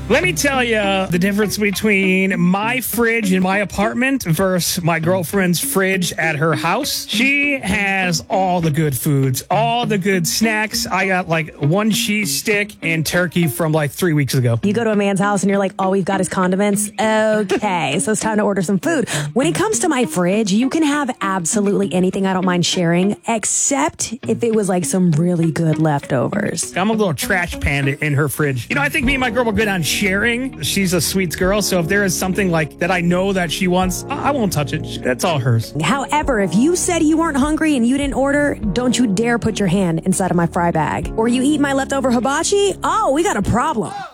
Let me tell you the difference between my fridge in my apartment versus my girlfriend's fridge at her house. She has all the good foods, all the good snacks. I got like one cheese stick and turkey from like 3 weeks ago. You go to a man's house and you're like, all we've got is condiments. Okay, so it's time to order some food. When it comes to my fridge, you can have absolutely anything I don't mind sharing, except if it was like some really good leftovers. I'm a little trash panda in her fridge. You know, I think me and my girl were good on sharing. She's a sweet girl, so if there is something like that I know that she wants, I won't touch it. That's all hers. However, if you said you weren't hungry and you didn't order, don't you dare put your hand inside of my fry bag. Or you eat my leftover hibachi? Oh, we got a problem.